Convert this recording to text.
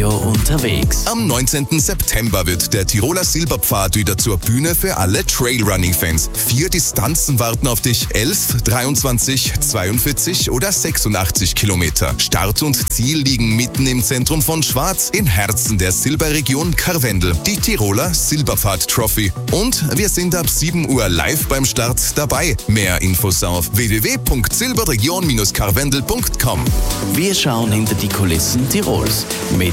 Radio unterwegs. Am 19. September wird der Tiroler Silberpfad wieder zur Bühne für alle Trailrunning-Fans. 4 Distanzen warten auf dich: 11, 23, 42 oder 86 Kilometer. Start und Ziel liegen mitten im Zentrum von Schwaz, im Herzen der Silberregion Karwendel. Die Tiroler Silberpfad Trophy. Und wir sind ab 7 Uhr live beim Start dabei. Mehr Infos auf www.silberregion-karwendel.com. Wir schauen hinter die Kulissen Tirols mit